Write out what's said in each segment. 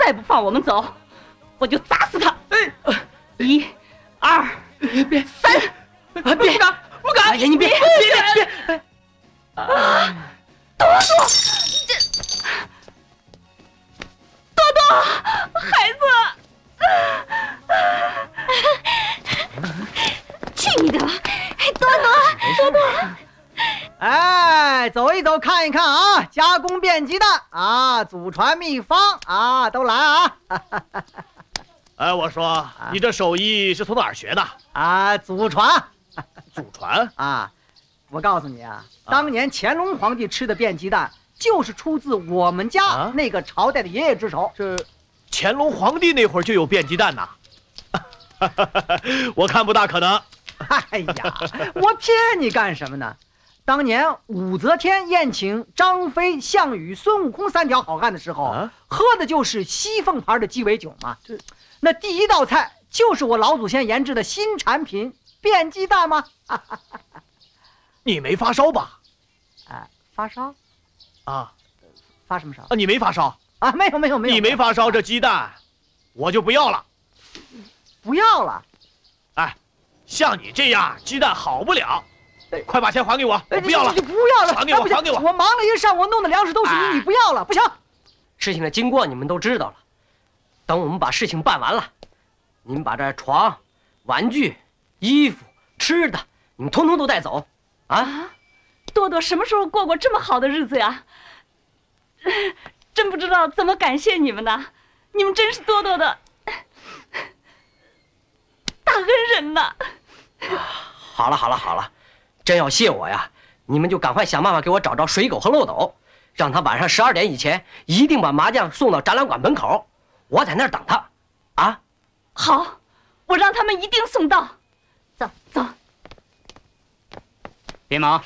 再不放我们走，我就砸死他！1、2、3！ 别敢，不敢！哎呀，你别！ 多多，多多，孩子， 去你的吧，多多！ 哎，走一走，看一看啊，加工变鸡蛋啊，祖传秘方啊，都来啊！ 哎，我说，你这手艺是从哪儿学的？ 啊，祖传。 祖传啊！我告诉你啊，当年乾隆皇帝吃的变鸡蛋，就是出自我们家那个朝代的爷爷之手。 这乾隆皇帝那会儿就有变鸡蛋呐？我看不大可能。 哎呀，我骗你干什么呢？当年武则天宴请张飞、项羽、孙悟空3条好汉的时候，喝的就是西凤牌的鸡尾酒嘛。那第一道菜就是我老祖先研制的新产品变鸡蛋吗？ 你没发烧吧？ 发烧？ 啊， 发什么烧？ 啊，你没发烧啊？没有。 你没发烧，这鸡蛋我就不要了。 不要了？ 哎，像你这样鸡蛋好不了。快把钱还给我！我不要了！ 你不要了！ 还给我！还给我！ 我忙了一上午，弄的粮食都是你不要了，不行。 事情的经过你们都知道了，等我们把事情办完了，你们把这床、玩具、衣服、吃的，你们通通都带走，啊！ 多多什么时候过过这么好的日子呀？真不知道怎么感谢你们呢，你们真是多多的大恩人呐！ 好了。真要谢我呀，你们就赶快想办法给我找着水狗和漏斗，让他晚上12点以前一定把麻将送到展览馆门口，我在那儿等他。啊， 好，我让他们一定送到。走。 别忙，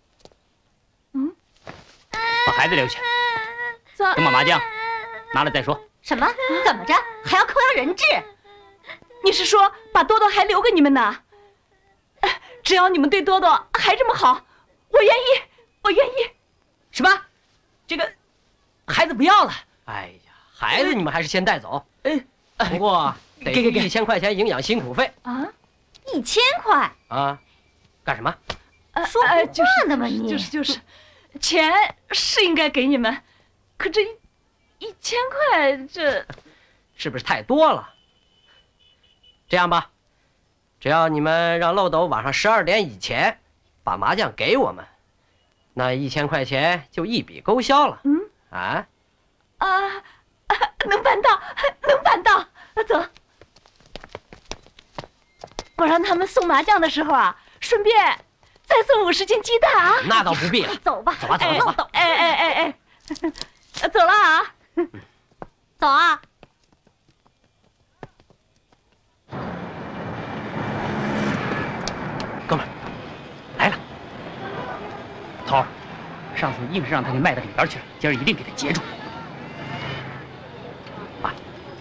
把孩子留下，等把麻将拿了再说。 什么？怎么着？还要扣押人质？ 你是说把多多还留给你们呢？只要你们对多多还这么好，我愿意。 什么？这个孩子不要了？哎呀，孩子你们还是先带走。不过得1000块钱营养辛苦费啊！1000块啊？干什么？ 说不话呢吗你？ 就是，钱是应该给你们，可这1000块，这是不是太多了？这样吧。只要你们让漏斗晚上12点以前把麻将给我们，那1000块钱就一笔勾销了。 能办到，走。我让他们送麻将的时候啊，顺便再送50斤鸡蛋啊。 那倒不必了， 走吧。 漏斗。哎，走了啊。 走啊。 哥们儿，来了。头儿，上次硬是让他给卖到里边去了，今儿一定给他截住。啊，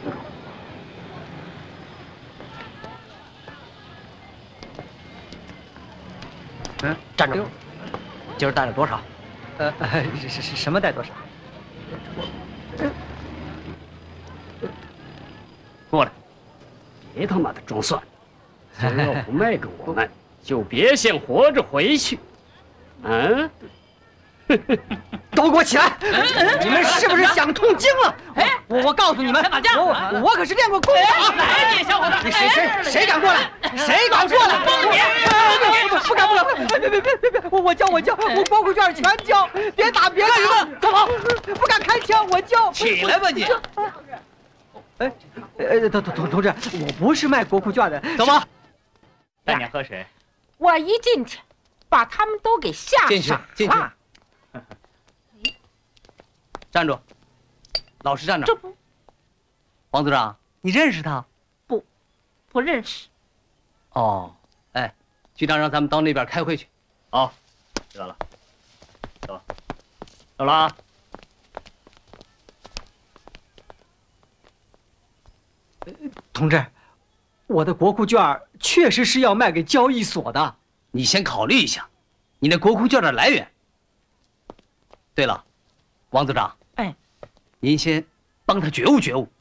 站住！今儿带了多少？ 什么带多少？ 过来，别他妈的装蒜！今儿要不卖给我们，就别想活着回去。 都给我起来！你们是不是想痛经了？我告诉你们，我可是练过功的。 来，你小伙子！ 谁敢过来？谁敢过来？不敢！别！我交！我国库券全交！别打！走好！不敢开枪，我交！ 起来吧你！ 同志，我不是卖国库券的。 走吧。 带你喝水。 我一进去，把他们都给吓傻了。 站住！老实站着。 这不， 王组长，你认识他？ 不认识。 哦，哎，局长让咱们到那边开会去。好，知道了。走了啊。 同志，我的国库券确实是要卖给交易所的。 你先考虑一下，你那国库券的来源。对了，王组长， 哎， 您先帮他觉悟觉悟，